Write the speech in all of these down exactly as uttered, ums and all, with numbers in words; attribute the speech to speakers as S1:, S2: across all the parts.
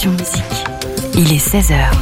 S1: Passion Musique. Il est seize heures.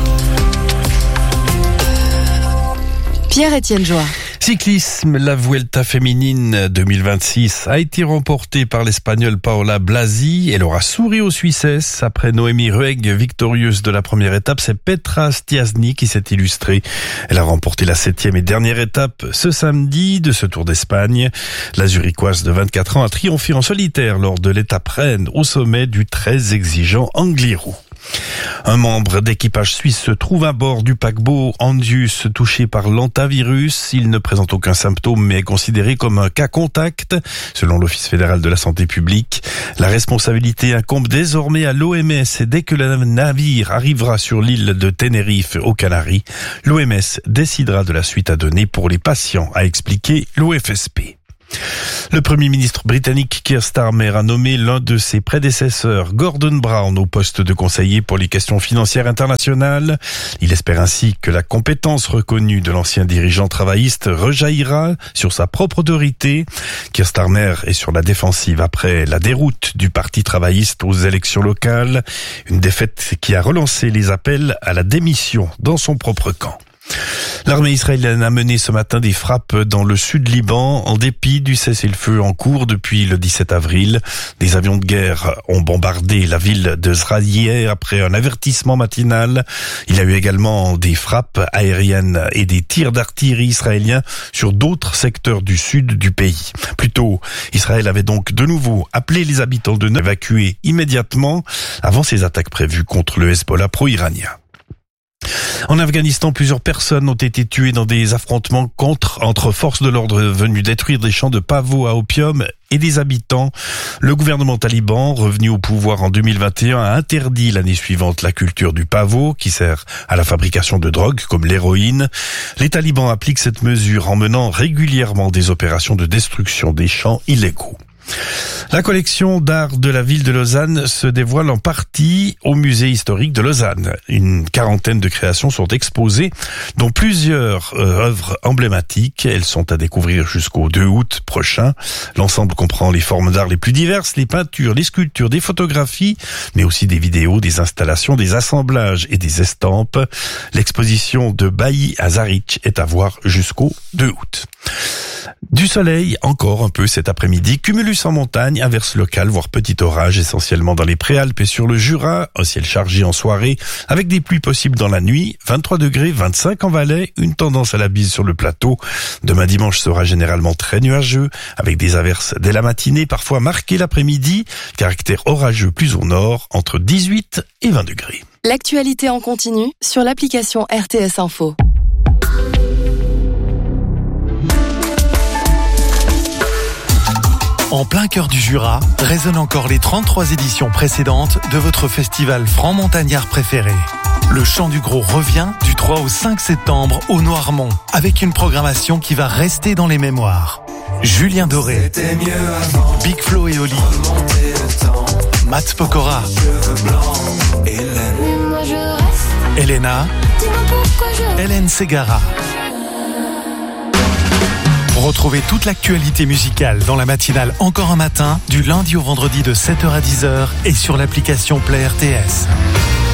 S1: Pierre-Étienne Joie.
S2: Cyclisme, la Vuelta féminine deux mille vingt-six a été remportée par l'Espagnole Paola Blasi. Elle aura souri aux Suissesses. Après Noémie Ruegg, victorieuse de la première étape, c'est Petra Stiassny qui s'est illustrée. Elle a remporté la septième et dernière étape ce samedi de ce Tour d'Espagne. La Zurichoise de vingt-quatre ans a triomphé en solitaire lors de l'étape reine au sommet du très exigeant Angliru. Un membre d'équipage suisse se trouve à bord du paquebot Andius touché par l'hantavirus. Il ne présente aucun symptôme mais est considéré comme un cas contact, selon l'Office fédéral de la santé publique. La responsabilité incombe désormais à l'O M S et dès que le navire arrivera sur l'île de Tenerife aux Canaries, l'O M S décidera de la suite à donner pour les patients, a expliqué l'O F S P. Le Premier ministre britannique Keir Starmer a nommé l'un de ses prédécesseurs, Gordon Brown, au poste de conseiller pour les questions financières internationales. Il espère ainsi que la compétence reconnue de l'ancien dirigeant travailliste rejaillira sur sa propre autorité. Keir Starmer est sur la défensive après la déroute du Parti travailliste aux élections locales, une défaite qui a relancé les appels à la démission dans son propre camp. L'armée israélienne a mené ce matin des frappes dans le sud Liban en dépit du cessez-le-feu en cours depuis le dix-sept avril. Des avions de guerre ont bombardé la ville de Zraïeh après un avertissement matinal. Il y a eu également des frappes aériennes et des tirs d'artillerie israéliens sur d'autres secteurs du sud du pays. Plus tôt, Israël avait donc de nouveau appelé les habitants de Neuf à évacuer immédiatement avant ces attaques prévues contre le Hezbollah pro-iranien. En Afghanistan, plusieurs personnes ont été tuées dans des affrontements contre, entre forces de l'ordre venues détruire des champs de pavots à opium et des habitants. Le gouvernement taliban, revenu au pouvoir en deux mille vingt et un, a interdit l'année suivante la culture du pavot, qui sert à la fabrication de drogues comme l'héroïne. Les talibans appliquent cette mesure en menant régulièrement des opérations de destruction des champs illégaux. La collection d'art de la ville de Lausanne se dévoile en partie au musée historique de Lausanne. Une quarantaine de créations sont exposées, dont plusieurs euh, œuvres emblématiques. Elles sont à découvrir jusqu'au deux août prochain. L'ensemble comprend les formes d'art les plus diverses, les peintures, les sculptures, des photographies, mais aussi des vidéos, des installations, des assemblages et des estampes. L'exposition de Bailly à Zaric est à voir jusqu'au deux août. Du soleil, encore un peu cet après-midi. Cumulus en montagne, averse locale, voire petit orage, essentiellement dans les Préalpes et sur le Jura. Un ciel chargé en soirée, avec des pluies possibles dans la nuit. vingt-trois degrés, vingt-cinq en Valais. Une tendance à la bise sur le plateau. Demain dimanche sera généralement très nuageux, avec des averses dès la matinée, parfois marquées l'après-midi. Caractère orageux plus au nord, entre dix-huit et vingt degrés.
S1: L'actualité en continu sur l'application R T S Info.
S3: En plein cœur du Jura, résonnent encore les trente-trois éditions précédentes de votre festival franc-montagnard préféré. Le Chant du Gros revient du trois au cinq septembre au Noirmont, avec une programmation qui va rester dans les mémoires. Julien Doré, Big Flo et Oli, Matt Pokora, Elena, Hélène Ségara. Retrouvez toute l'actualité musicale dans la matinale Encore un matin, du lundi au vendredi de sept heures à dix heures et sur l'application Play R T S.